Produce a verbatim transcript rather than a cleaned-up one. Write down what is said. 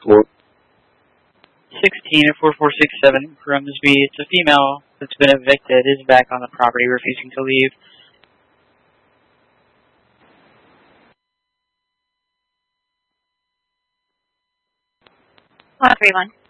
Four. sixteen or four four six seven Grimsby. It's a female that's been evicted, is back on the property, refusing to leave. one three one.